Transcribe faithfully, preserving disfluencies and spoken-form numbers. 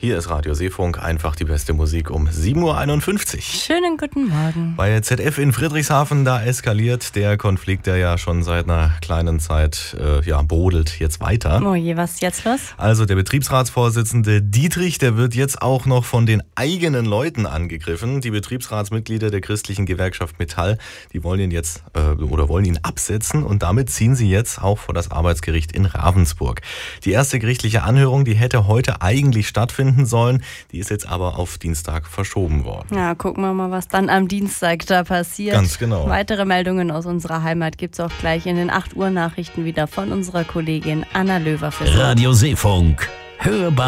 Hier ist Radio Seefunk, einfach die beste Musik um sieben Uhr einundfünfzig. Schönen guten Morgen. Bei Z F in Friedrichshafen, da eskaliert der Konflikt, der ja schon seit einer kleinen Zeit äh, ja, brodelt, jetzt weiter. Oh je, was ist jetzt los? Also der Betriebsratsvorsitzende Dietrich, der wird jetzt auch noch von den eigenen Leuten angegriffen. Die Betriebsratsmitglieder der christlichen Gewerkschaft Metall, die wollen ihn jetzt äh, oder wollen ihn absetzen und damit ziehen sie jetzt auch vor das Arbeitsgericht in Ravensburg. Die erste gerichtliche Anhörung, die hätte heute eigentlich stattfinden sollen, die ist jetzt aber auf Dienstag verschoben worden. Ja, gucken wir mal, was dann am Dienstag da passiert. Ganz genau. Weitere Meldungen aus unserer Heimat gibt es auch gleich in den acht Uhr Nachrichten wieder von unserer Kollegin Anna Löwer für Sie. Radio Seefunk. Hörbar.